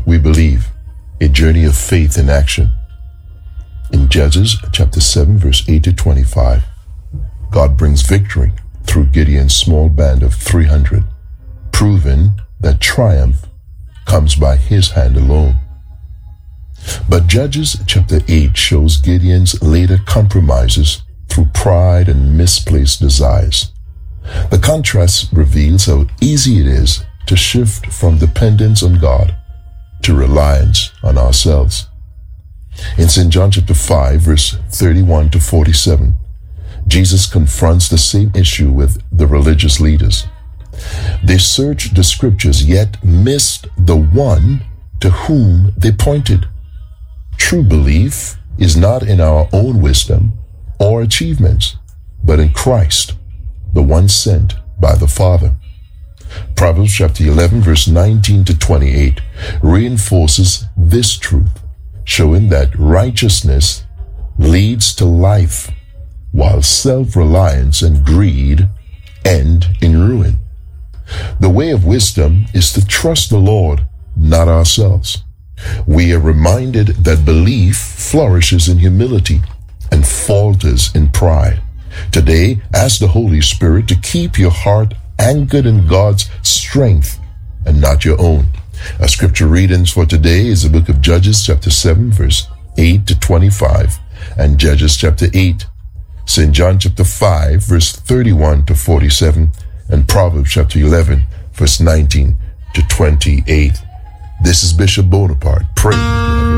we believe, a journey of faith in action. In Judges chapter 7, verse 8 to 25, God brings victory through Gideon's small band of 300, proving that triumph comes by his hand alone. But Judges chapter 8 shows Gideon's later compromises through pride and misplaced desires. The contrast reveals how easy it is to shift from dependence on God to reliance on ourselves. In St. John chapter 5, verse 31 to 47, Jesus confronts the same issue with the religious leaders. They searched the scriptures, yet missed the one to whom they pointed. True belief is not in our own wisdom or achievements, but in Christ, the one sent by the Father. Proverbs chapter 11, verse 19 to 28 reinforces this truth, showing that righteousness leads to life, while self-reliance and greed end in ruin. The way of wisdom is to trust the Lord, not ourselves. We are reminded that belief flourishes in humility and falters in pride. Today, ask the Holy Spirit to keep your heart anchored in God's strength and not your own. Our scripture readings for today is the book of Judges chapter 7, verse 8 to 25, and Judges chapter 8, St. John chapter 5, verse 31 to 47, and Proverbs chapter 11, verse 19 to 28. This is Bishop Bonaparte. Pray.